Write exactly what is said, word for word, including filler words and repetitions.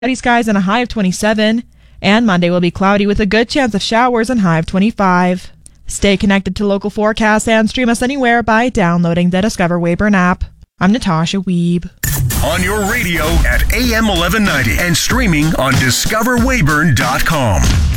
Cloudy skies and a high of twenty-seven. And Monday will be cloudy with a good chance of showers and high of twenty-five. Stay connected to local forecasts and stream us anywhere by downloading the Discover Weyburn app. I'm Natasha Wiebe. On your radio at A M eleven ninety and streaming on discover weyburn dot com.